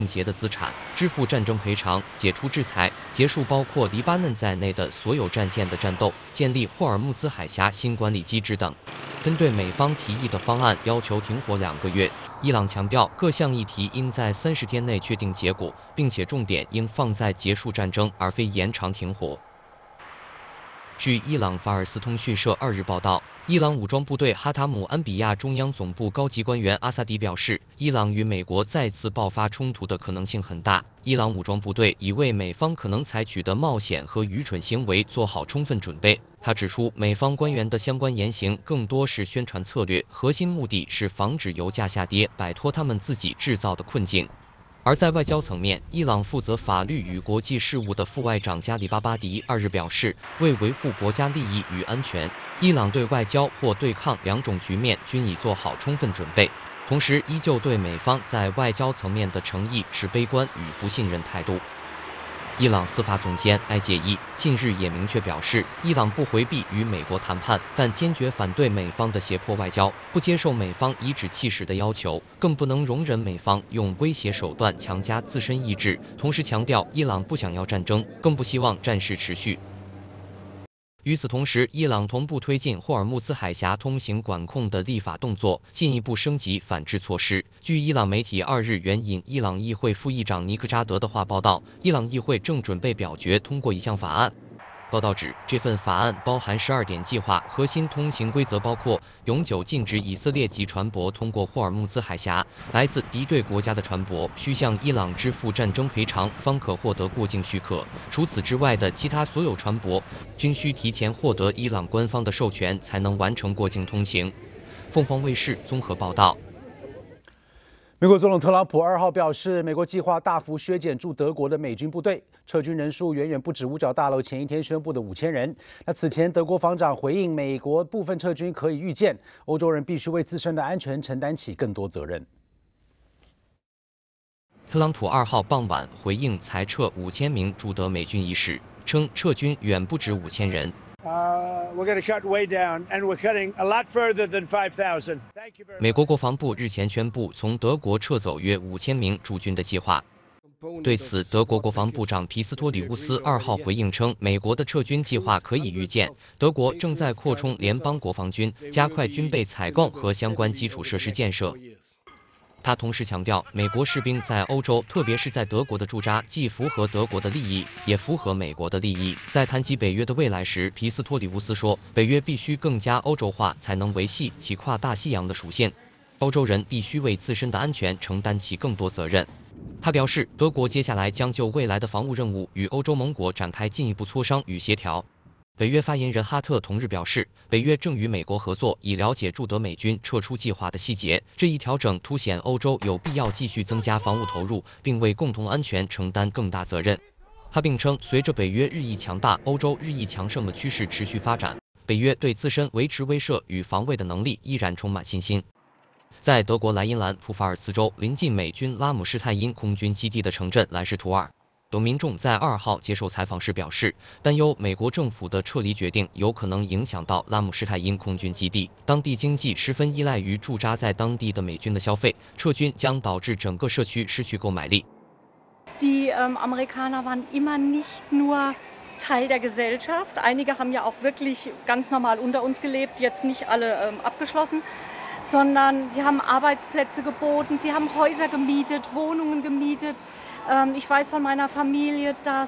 结的资产，支付战争赔偿，解除制裁，结束包括黎巴嫩在内的所有战线的战斗，建立霍尔木兹海峡新管理机制等。针对美方提议的方案，要求停火2个月，伊朗强调各项议题应在30天内确定结果，并且重点应放在结束战争，而非延长停火。据伊朗法尔斯通讯社2日报道，伊朗武装部队哈塔姆安比亚中央总部高级官员阿萨迪表示，伊朗与美国再次爆发冲突的可能性很大。伊朗武装部队已为美方可能采取的冒险和愚蠢行为做好充分准备。他指出，美方官员的相关言行更多是宣传策略，核心目的是防止油价下跌，摆脱他们自己制造的困境。而在外交层面，伊朗负责法律与国际事务的副外长加里巴巴迪2日表示，为维护国家利益与安全，伊朗对外交或对抗2种局面均已做好充分准备，同时依旧对美方在外交层面的诚意持悲观与不信任态度。伊朗司法总监埃杰伊近日也明确表示，伊朗不回避与美国谈判，但坚决反对美方的胁迫外交，不接受美方颐指气使的要求，更不能容忍美方用威胁手段强加自身意志。同时强调，伊朗不想要战争，更不希望战事持续。与此同时，伊朗同步推进霍尔木兹海峡通行管控的立法动作，进一步升级反制措施。据伊朗媒体2日援引伊朗议会副议长尼克扎德的话报道，伊朗议会正准备表决通过一项法案。报道指，这份法案包含12点计划，核心通行规则包括永久禁止以色列籍船舶通过霍尔木兹海峡，来自敌对国家的船舶需向伊朗支付战争赔偿，方可获得过境许可。除此之外的其他所有船舶均需提前获得伊朗官方的授权，才能完成过境通行。凤凰卫视综合报道。 美国总统特朗普2号表示，美国计划大幅削减驻德国的美军部队，撤军人数远远不止五角大楼前一天宣布的5000人。那此前，德国防长回应，美国部分撤军可以预见，欧洲人必须为自身的安全承担起更多责任。 特朗普2号傍晚回应裁撤5000名驻德美军一事，称撤军远不止5000人。 We're going to cut way down, and we're cutting a lot further than 5,000. 美国国防部日前宣布从德国撤走约5000名驻军的计划。对此，德国国防部长皮斯托里乌斯2号回应称，美国的撤军计划可以预见，德国正在扩充联邦国防军，加快军备采购和相关基础设施建设。他同时强调，美国士兵在欧洲，特别是在德国的驻扎，既符合德国的利益，也符合美国的利益。在谈及北约的未来时，皮斯托里乌斯说，北约必须更加欧洲化，才能维系其跨大西洋的属性。欧洲人必须为自身的安全承担起更多责任。他表示，德国接下来将就未来的防务任务与欧洲盟国展开进一步磋商与协调。北约发言人哈特同日表示，北约正与美国合作，以了解驻德美军撤出计划的细节。这一调整凸显欧洲有必要继续增加防务投入，并为共同安全承担更大责任。他并称，随着北约日益强大、欧洲日益强盛的趋势持续发展，北约对自身维持威慑与防卫的能力依然充满信心。在德国莱茵兰普法尔茨州临近美军拉姆施泰因空军基地的城镇莱什图尔，有民众在2号接受采访时表示，担忧美国政府的撤离决定有可能影响到拉姆施泰因空军基地，当地经济十分依赖于驻扎在当地的美军的消费，撤军将导致整个社区失去购买力。 Die Amerikaner waren immer nicht nur Teil der Gesellschaft. Einige haben ja auch wirklich ganz normal unter uns gelebt, jetzt nicht alle abgeschlossen, sondern sie haben Arbeitsplätze geboten, sie haben Häuser gemietet, Wohnungen gemietet. Ich weiß von meiner Familie, dass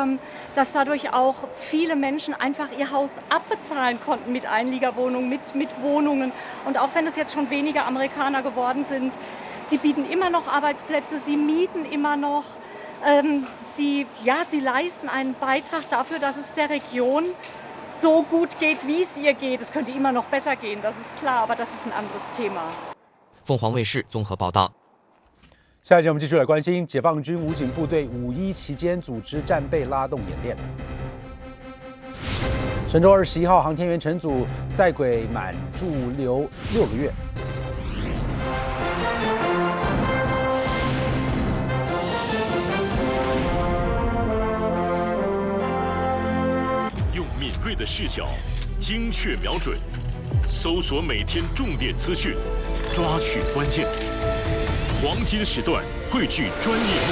dadurch auch viele Menschen einfach ihr Haus abbezahlen konnten mit Einliegerwohnungen, mit Wohnungen. Und auch wenn es jetzt schon weniger Amerikaner geworden sind, sie bieten immer noch Arbeitsplätze, sie mieten immer noch. Sie leisten einen Beitrag dafür, dass es der Region so gut geht, wie es ihr geht. Es könnte immer noch besser gehen, das ist klar, aber das ist ein anderes Thema. 凤凰卫视综合报道。 下一节我们继续来关心解放军武警部队5·1期间组织战备拉动演练。神舟21号航天员乘组在轨满驻留6个月。 用敏锐的视角，精确瞄准，搜索每天重点资讯，抓取关键。 黄金时段汇聚专业。